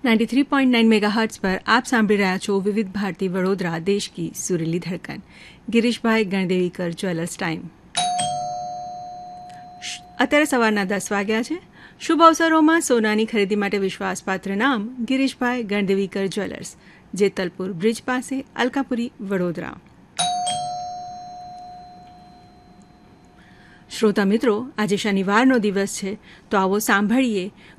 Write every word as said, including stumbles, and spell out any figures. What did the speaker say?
Ninety three point nine megahertz पर आप સાંભળી રહ્યા છો વિવિધ ભારતી વડોદરા દેશ કી સુરીલી ધડકન. Girishbhai ગણદેવીકર jewellers time. અત્યારે સવારના દસ વાગ્યા છે. શુભ અવસરોમાં સોનાની ખરીદી માટે વિશ્વાસપાત્ર નામ ગિરીશભાઈ ગણદેવીકર જ્વેલર્સ, જેતલપુર બ્રિજ પાસે, અલકાપુરી, વડોદરા. શ્રોતા મિત્રો, આજે શનિવારનો દિવસ છે, તો આવો સાંભળીએ